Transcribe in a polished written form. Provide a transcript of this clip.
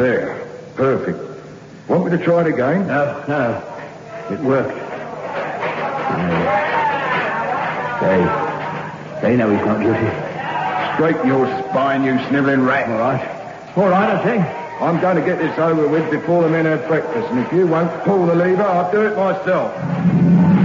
There. Perfect. Want me to try it again? No. It worked. They know he's not guilty. Straighten your spine, you snivelling rat. All right, I think. I'm going to get this over with before the men have breakfast, and if you won't pull the lever, I'll do it myself.